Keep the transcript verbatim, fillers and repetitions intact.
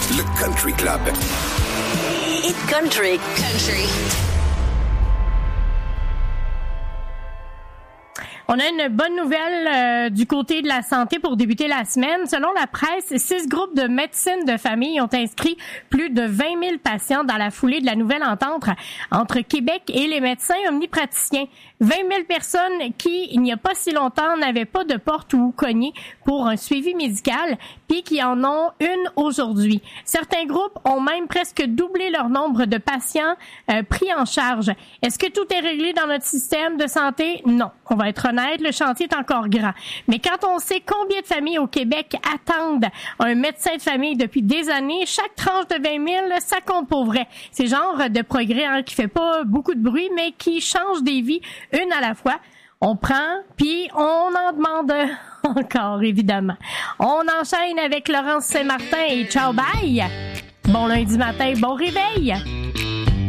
Le Country Club. Hit Country. Country. On a une bonne nouvelle euh, du côté de la santé pour débuter la semaine. Selon la presse, six groupes de médecine de famille ont inscrit plus de vingt mille patients dans la foulée de la nouvelle entente entre Québec et les médecins omnipraticiens. vingt mille personnes qui, il n'y a pas si longtemps, n'avaient pas de porte où cogner pour un suivi médical, puis qui en ont une aujourd'hui. Certains groupes ont même presque doublé leur nombre de patients euh, pris en charge. Est-ce que tout est réglé dans notre système de santé? Non. On va être honnête, le chantier est encore grand. Mais quand on sait combien de familles au Québec attendent un médecin de famille depuis des années, chaque tranche de vingt mille, ça compte pour vrai. C'est le genre de progrès hein, qui fait pas beaucoup de bruit, mais qui change des vies une à la fois. On prend, puis on en demande encore, évidemment. On enchaîne avec Laurence Saint-Martin et ciao bye! Bon lundi matin, bon réveil!